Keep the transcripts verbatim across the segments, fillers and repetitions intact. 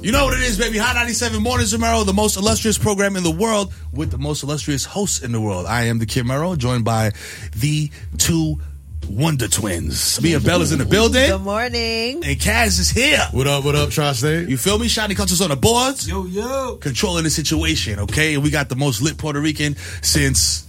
You know what it is, baby. Hot ninety-seven Mornings with Mero, the most illustrious program in the world with the most illustrious hosts in the world. I am the Kid Mero, joined by the two Wonder Twins. Mia Bella's in the building. Good morning. And Kaz is here. What up, what up, Tri-State? You feel me? Shiny Culture's on the boards. Yo, yo. Controlling the situation, okay? And we got the most lit Puerto Rican since...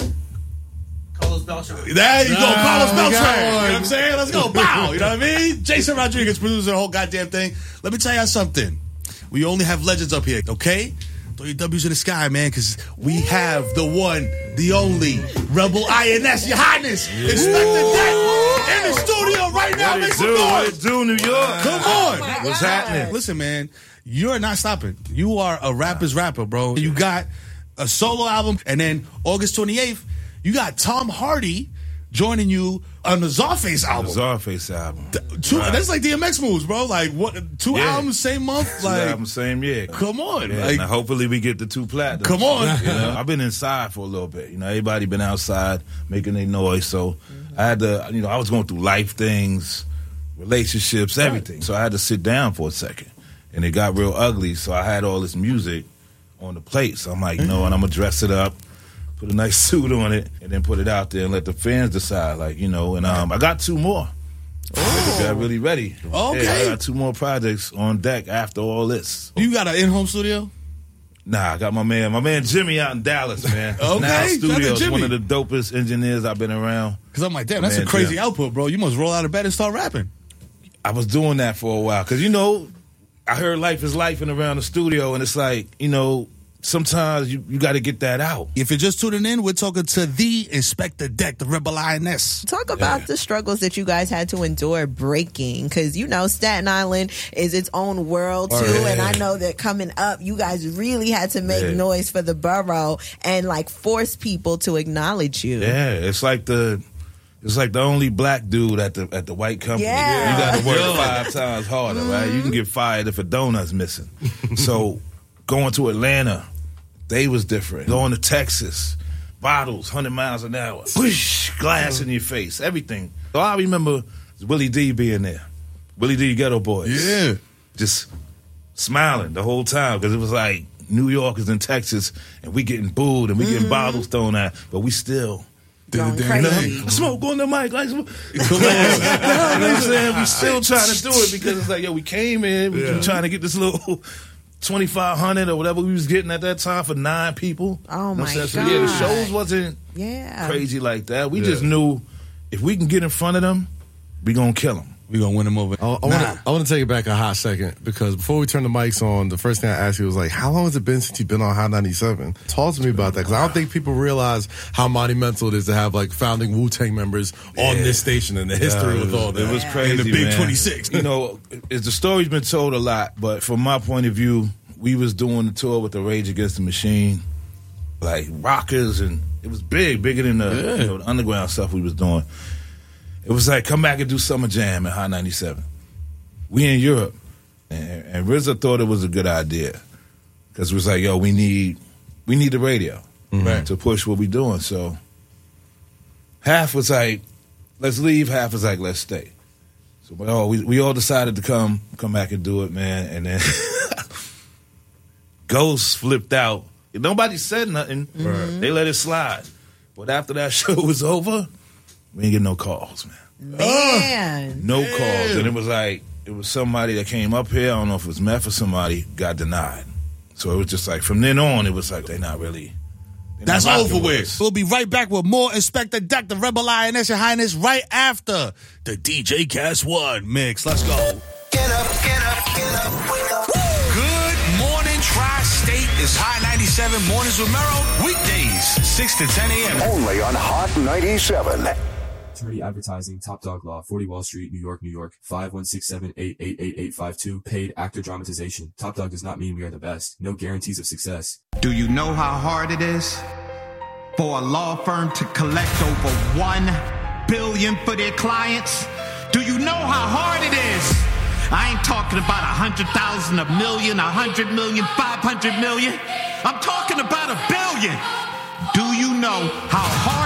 Carlos Beltran. There you go, Nah, Carlos we Beltran. got You know one. what I'm saying? Let's go. Bow. You know what I mean? Jason Rodriguez producing the whole goddamn thing. Let me tell y'all something. We only have legends up here, okay? Throw your W's in the sky, man, because we have the one, the only, Rebel I N S, Your Highness, Inspector Deck in the studio right now. What Make it some do? What noise. it do, New York? Come on. What's happening? Listen, man, you're not stopping. You are a rapper's rapper, bro. You got a solo album, and then August twenty-eighth, you got Tom Hardy joining you on the Czarface album. Czarface album. Two, Right. That's like D M X moves, bro. Like what? Two Yeah. albums, same month. Two Like, albums, same year. come on. Yeah, like, now hopefully we get the two platinum. come on. You know, I've been inside for a little bit. You know, everybody been outside making their noise. So I had to, you know, I was going through life things, relationships, everything. So I had to sit down for a second. And it got real ugly. So I had all this music on the plate. So I'm like, you know what, I'm going to dress it up, put a nice suit on it, and then put it out there and let the fans decide. Like, you know, and um, I got two more. I got really ready. Okay. Yeah, I got two more projects on deck after all this. You got an in-home studio? Nah, I got my man, my man Jimmy out in Dallas, man. Okay, Now shout out to Studios, Jimmy. one of the dopest engineers I've been around. Because I'm like, damn, that's Man, a crazy yeah. output, bro. You must roll out of bed and start rapping. I was doing that for a while because, you know, I heard life is life and around the studio, and it's like, you know, sometimes you, you got to get that out. If you're just tuning in, we're talking to the Inspector Deck, the Rebel I N S. Talk about Yeah. the struggles that you guys had to endure breaking, because you know Staten Island is its own world too, Oh, yeah. and I know that coming up, you guys really had to make Yeah. noise for the borough and like force people to acknowledge you. Yeah, it's like the it's like the only black dude at the at the white company. Yeah. You got to work five times harder, right? You can get fired if a donut's missing. So going to Atlanta, they was different. Going to Texas, bottles, one hundred miles an hour, whoosh, glass in your face, everything. So I remember Willie D being there, Willie D Ghetto Boys. Yeah. Just smiling the whole time because it was like New York is in Texas and we getting booed and we getting bottles thrown at, but we still Going Did the crazy. damn you know, smoke on the mic like smoke. Come on. You know what I'm saying? We still trying to do it because it's like, yo, we came in, we Yeah. were trying to get this little twenty-five hundred or whatever we was getting at that time for nine people. Oh, You know what I'm my saying? So yeah, the God. shows wasn't Yeah. crazy like that. We Yeah. just knew if we can get in front of them, we gonna kill them. We're going to win them over. I, I Nah. want to I want to take it back a hot second because before we turn the mics on, the first thing I asked you was like, how long has it been since you've been on Hot ninety-seven? Talk to me about that because I don't think people realize how monumental it is to have like founding Wu-Tang members on Yeah. this station and the history Yeah, with it was, all that. It was crazy, And the Big man. twenty-six. You know, it's, the story's been told a lot, but from my point of view, we was doing the tour with the Rage Against the Machine, like rockers, and it was big, bigger than the, Yeah. you know, the underground stuff we was doing. It was like, come back and do Summer Jam at Hot ninety-seven. We in Europe, and, and R Z A thought it was a good idea because it was like, yo, we need we need the radio Right. to push what we doing. So half was like, let's leave. Half was like, let's stay. So but, oh, we we all decided to come come back and do it, man. And then Ghost flipped out. Nobody said nothing. They let it slide. But after that show was over, we didn't get no calls, man. Man. No calls. And it was like, it was somebody that came up here, I don't know if it was meth or somebody, got denied. So it was just like, from then on, it was like, they not really. they not That's rocking over with. us. We'll be right back with more Inspector Deck, the Rebel I N S, Your Highness, right after the D J Cast one mix. Let's go. Get up, get up, get up, wake up. Good morning, Tri-State. It's Hot ninety-seven Mornings with Mero. Weekdays, six to ten a.m. Only on Hot ninety-seven. Attorney Advertising, Top Dog Law, forty Wall Street, New York, New York, five one six seven, eight eight eight, eight five two. Paid actor dramatization. Top Dog does not mean we are the best. No guarantees of success. Do you know how hard it is for a law firm to collect over one billion dollars for their clients? Do you know how hard it is? I ain't talking about a hundred thousand, a million, a hundred million, five hundred million. I'm talking about a billion. Do you know how hard